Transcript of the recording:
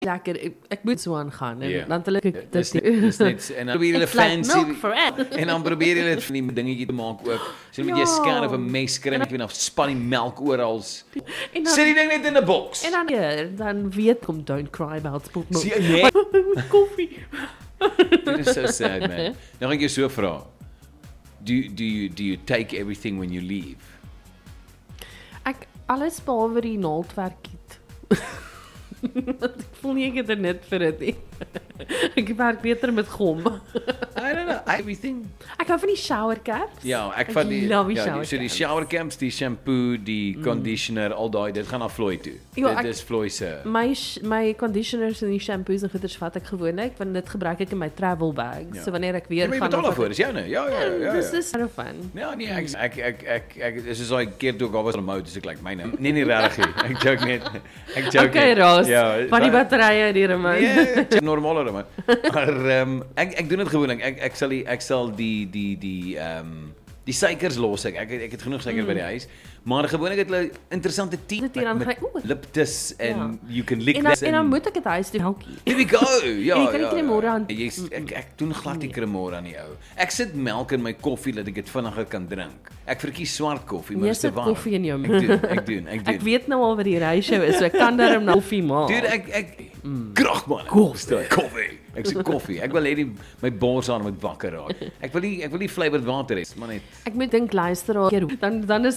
lekker, ek moet so aangaan, en Ja. dan hulle Dis net, en dan probeer julle It's like fancy, milk for it. en dan probeer julle dit van die dingetjie te maak ook, so moet jy skerp of 'n mes kry, en dan span die melk oral, En dan, sit die ding net in 'n boks. en dan, ja, dan weet kom, don't cry about spilled milk. Sien jy, nee? Met koffie. Dit is so sad, man. Nou gaan ek jou so vra, do you take everything when you leave? Ek, alles behalwe die naaldwerk het. Want ek voel nie ek het er net vir dit nie. Ek werk beter met gom. I don't know, everything. Ek hou van die shower caps. Ja, ek Ek vat die love die ja, shower so die caps. shower caps, die shampoo, die conditioner, al daai, dit gaan na Floy toe. Ja, Dit ek- is Floy se. My conditioners en die shampoos en goeders vat ek gewoonlik, want dit gebruik ek in my travel bags. Ja. So wanneer ek Ja, weer maar jy gaan betaal dan daarvoor, vat dis joune. Ja. Dis is kind of fun. Ja, nee, ek dis is daai keer toe ek al was remote, dis ek like myne. Nee, regtig nie. Ek joke net. Ek joke. Okay, net. Ross. Ja, Van die batterye in die remote. Nee, normale remote. Maar ek doen dit gewoonlik. Ek sal die suikers los ek het genoeg suiker by die huis, maar gewoonlik het hulle interessante tee Dit hier dan met gaan- oeh. liptus en Ja. you can lick En dan, this en dan moet ek dit huis toe helkie. Here we go. Ja, En jy kan nie cremora aan- Ek doen glad nie cremora aan die ou. Ek sit melk in my koffie dat ek dit vinniger kan drink. Ek verkies swart koffie, maar Jy dit is te sit warm. koffie in jou Ek doen. Ek weet nou al wat die ratio is, so ek kan daarom nou koffie maak. Dude, ek krag man. Koffie. Ek sê koffie. Ek wil hê my bors aan moet wakker raak. Ek wil nie flavored water hê, maar net Ek moet dink luister keer dan is